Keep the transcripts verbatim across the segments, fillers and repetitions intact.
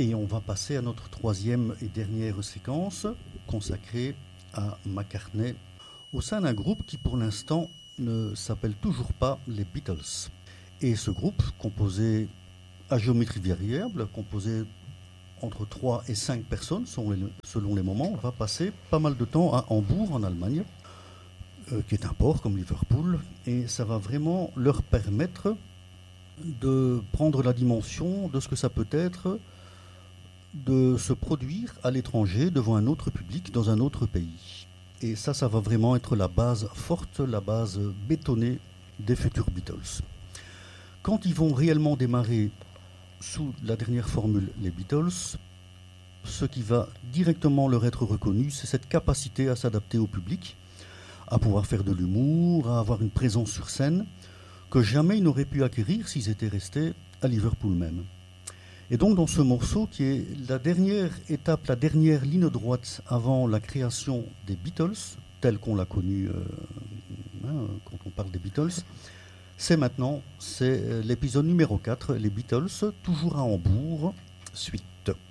Et on va passer à notre troisième et dernière séquence consacrée à McCartney au sein d'un groupe qui pour l'instant ne s'appelle toujours pas les Beatles. Et ce groupe, composé à géométrie variable, composé entre trois et cinq personnes selon les, selon les moments, va passer pas mal de temps à Hambourg en Allemagne, euh, qui est un port comme Liverpool, et ça va vraiment leur permettre de prendre la dimension de ce que ça peut être de se produire à l'étranger devant un autre public dans un autre pays. Et ça, ça va vraiment être la base forte, la base bétonnée des futurs Beatles. Quand ils vont réellement démarrer sous la dernière formule, les Beatles, ce qui va directement leur être reconnu, c'est cette capacité à s'adapter au public, à pouvoir faire de l'humour, à avoir une présence sur scène, que jamais ils n'auraient pu acquérir s'ils étaient restés à Liverpool même. Et donc dans ce morceau qui est la dernière étape, la dernière ligne droite avant la création des Beatles, telle qu'on l'a connue euh, hein, quand on parle des Beatles, c'est maintenant, c'est l'épisode numéro quatre, les Beatles, toujours à Hambourg, suite.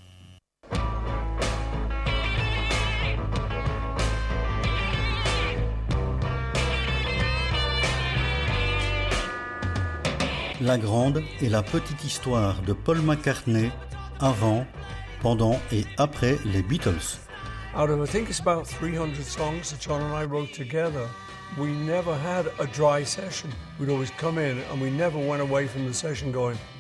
La grande et la petite histoire de Paul McCartney avant, pendant et après les Beatles. Out of, I think it's about three hundred songs that John and I wrote together. We never had a dry session. We'd always come in and we never went away from the session going,